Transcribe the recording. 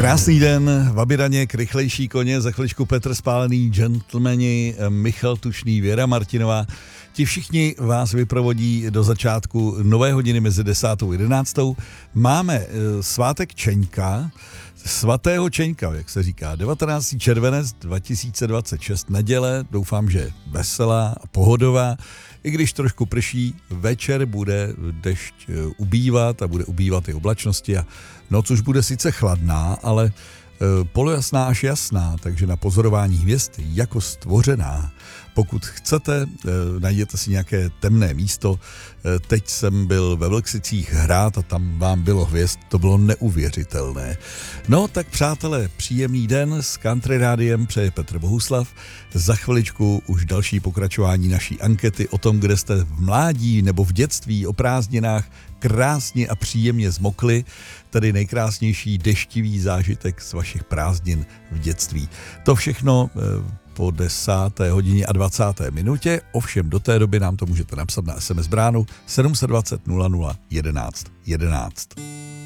Krásný den, Vabiraněk, rychlejší koně, za chviličku Petr Spálený, gentlemani, Michal Tučný, Věra Martinová. Ti všichni vás vyprovodí do začátku nové hodiny mezi 10. a 11. Máme svátek Čeňka, svatého Čeňka, jak se říká, 19. červenec 2026, neděle, doufám, že veselá a pohodová. I když trošku prší, večer bude dešť ubývat a bude ubývat i oblačnosti a noc už bude sice chladná, ale polojasná až jasná, takže na pozorování hvězd jako stvořená. Pokud chcete, najděte si nějaké temné místo. Teď jsem byl ve Vlksicích hrát a tam vám bylo hvězd, to bylo neuvěřitelné. No tak přátelé, příjemný den s Country Rádiem přeje Petr Bohuslav. Za chviličku už další pokračování naší ankety o tom, kde jste v mládí nebo v dětství o prázdninách krásně a příjemně zmokli, tedy nejkrásnější deštivý zážitek z vašich prázdnin v dětství. To všechno po 10. hodině a 20. minutě, ovšem do té doby nám to můžete napsat na SMS bránu 720 00 11 11.